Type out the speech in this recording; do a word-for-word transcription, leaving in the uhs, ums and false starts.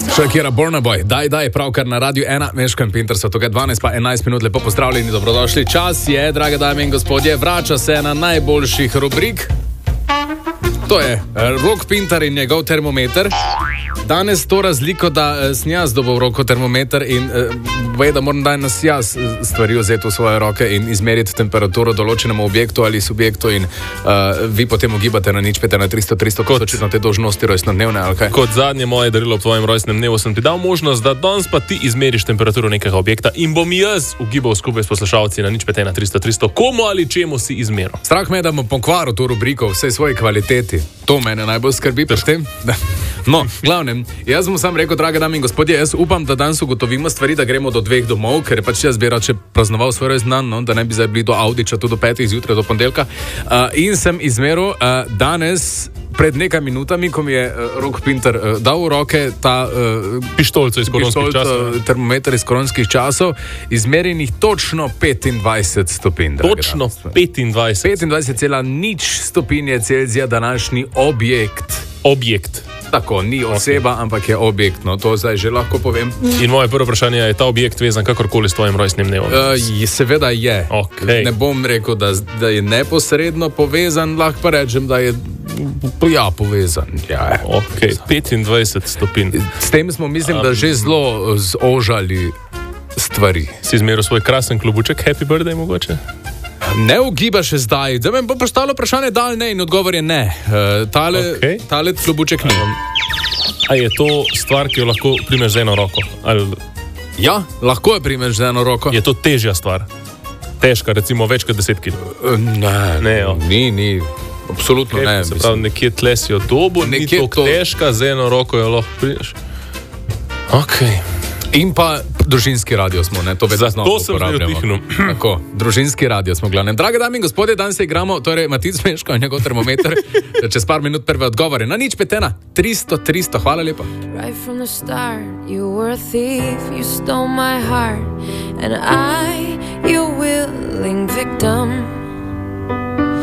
Shakira Burna Boy, daj, daj, pravkar na Radiu ena, Meško in Pinter so tukaj dvanajst pa enajst minut, lepo pozdravljeni, dobrodošli. Čas je, drage dame in gospodje, vrača se na najboljših rubrik. To je Rok Pinter in njegov termometer. Danes to razliko, da sem jaz dobil v roko termometer in ve, da moram danes jaz stvari vzeti v svoje roke in izmeriti temperaturo določenemu objektu ali subjektu in uh, vi potem ugibate na nič pet na tristo tristo, kot očitno te dolžnosti rojstnodnevne, ali kaj? Kot zadnje moje darilo v tvojem rojstnem dnevu sem ti dal možnost, da danes pa ti izmeriš temperaturo nekega objekta in bom jaz ugibal skupaj s poslušalci na nič pet na tristo tristo, komu ali čemu si izmeril. Strah me je, da bom pokvaril to rubriko vsej svoji kvaliteti. To mene najbolj skrbi pri tem. No, glavnem, jaz bom sam rekel, drage dame in gospodje, jaz upam, da danes ugotovimo stvari, da gremo do dveh domov, ker je pač jaz bi rače praznoval svoj rojstni dan, no, da ne bi zdaj bili do Audiča tudi do petih zjutraj, do ponedeljka. Uh, in sem izmeril uh, danes pred nekaj minutami, ko mi je uh, Rok Pinter uh, dal v roke ta uh, pištolco iz koronskih časov. Termometer iz koronskih časov, izmerjenih točno petindvajset stopinj. Točno petindvajset. petindvajset cela nič stopinje Celzija današnji objekt. Objekt. Tako, ni oseba, okay, ampak je objekt, no, to zdaj že lahko povem. In moje prvo vprašanje je, je ta objekt vezan kakorkoli s tvojim rojstnim dnevom? Uh, seveda je. Okay. Ne bom rekel, da, da je neposredno povezan, lahko pa rečem, da je ja, povezan. Ja, okay. petindvajset stopinj. S tem smo, mislim, um, da že zelo zožali stvari. Si izmeril svoj krasen klubuček, happy birthday mogoče? Ne ugiba še zdaj, da me bo postalo vprašanje dal ne in odgovor je ne. Uh, tale, okay. tale klubuček ni. Um, a je to stvar, ki jo lahko primeš z eno roko? Ali... Ja, lahko je primeš z eno roko. Je to težja stvar? Težka, recimo več kot deset kil? Uh, ne, ne jo. ni, ni. Absolutno okay, ne. Se pravi, nekje tle si jo dobu, ni to težka, z eno roko jo lahko primeš. Okej. Okay. In pa družinski radio smo, ne, to vedno znova uporabljamo. Tako, družinski radio smo glavnem. Drage dame in gospodje, danes se igramo, torej Matic Meško in njegov termometer, čez par minut prve odgovore. Na nič pet na tristo tristo, hvala lepa. Right from the start, you were a thief, you stole my heart, and I, your willing victim.